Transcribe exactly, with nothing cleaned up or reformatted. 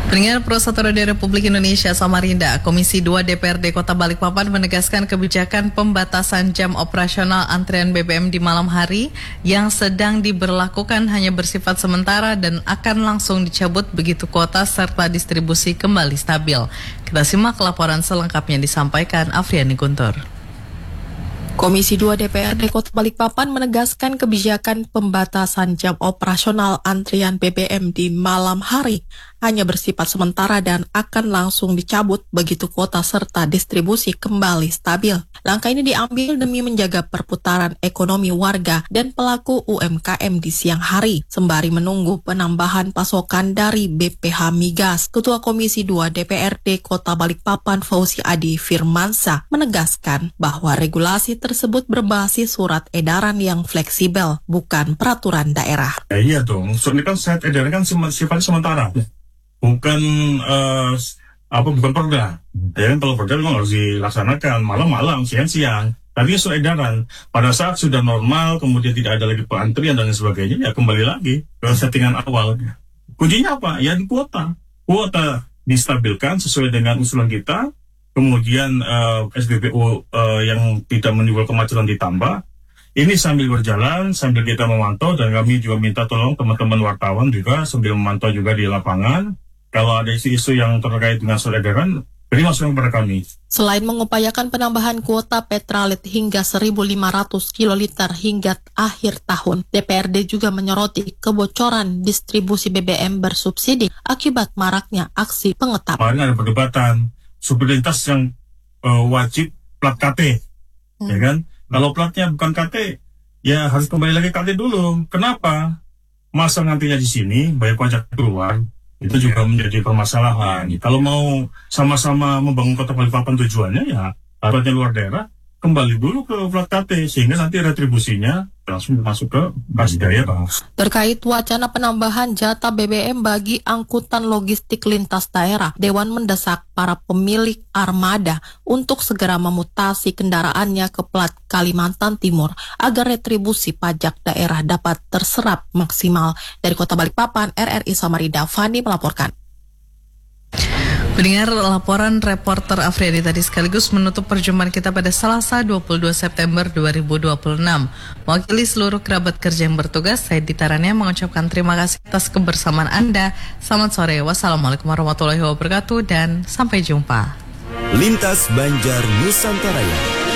Pendengar Pro satu Radio Republik Indonesia Samarinda, Komisi dua D P R D Kota Balikpapan menegaskan kebijakan pembatasan jam operasional antrean B B M di malam hari yang sedang diberlakukan hanya bersifat sementara dan akan langsung dicabut begitu kuota serta distribusi kembali stabil. Kita simak laporan selengkapnya disampaikan Afriani Guntur. Komisi dua D P R D Kota Balikpapan menegaskan kebijakan pembatasan jam operasional antrian B B M di malam hari hanya bersifat sementara dan akan langsung dicabut begitu kuota serta distribusi kembali stabil. Langkah ini diambil demi menjaga perputaran ekonomi warga dan pelaku U M K M di siang hari, sembari menunggu penambahan pasokan dari B P H Migas. Ketua Komisi dua D P R D Kota Balikpapan Fauzi Adi Firmansyah menegaskan bahwa regulasi tersebut berbasis surat edaran yang fleksibel, bukan peraturan daerah. Ya, iya dong, surat kan surat edaran kan sifatnya sementara, bukan uh, apa bukan perda. Ya kan, kalau perda memang harus dilaksanakan malam-malam, siang-siang. Tapi surat edaran pada saat sudah normal, kemudian tidak ada lagi pengantrian dan sebagainya, ya kembali lagi ke settingan awal. Kuncinya apa? Ya di kuota. Kuota distabilkan sesuai dengan usulan kita. Kemudian uh, S B B U uh, yang tidak menimbulkan kemacetan ditambah. Ini sambil berjalan, sambil kita memantau, dan kami juga minta tolong teman-teman wartawan juga sambil memantau juga di lapangan. Kalau ada isu-isu yang terkait dengan surat edaran, beri masukan kepada kami. Selain mengupayakan penambahan kuota Petralit hingga seribu lima ratus kiloliter hingga akhir tahun, D P R D juga menyoroti kebocoran distribusi B B M bersubsidi akibat maraknya aksi pengetap. Kemarin ada perdebatan supir lintas yang uh, wajib plat K T, hmm. ya kan? Kalau platnya bukan K T, ya harus kembali lagi K T dulu. Kenapa? Masa nantinya di sini bayar pajak keluar, itu juga menjadi permasalahan. Kalau mau sama-sama membangun Kota Balikpapan tujuannya, ya platnya luar daerah, kembali dulu ke plat K T, sehingga nanti retribusinya langsung masuk ke kas daerah. Terkait wacana penambahan jatah B B M bagi angkutan logistik lintas daerah, Dewan mendesak para pemilik armada untuk segera memutasi kendaraannya ke plat Kalimantan Timur agar retribusi pajak daerah dapat terserap maksimal. Dari Kota Balikpapan, R R I Samarinda, Fani melaporkan. Mendengar laporan reporter Afriani tadi sekaligus menutup perjumpaan kita pada Selasa dua puluh dua September dua ribu dua puluh enam. Mewakili seluruh kerabat kerja yang bertugas, saya Dita Rania mengucapkan terima kasih atas kebersamaan Anda. Selamat sore, wassalamualaikum warahmatullahi wabarakatuh, dan sampai jumpa. Lintas Banjar Nusantara.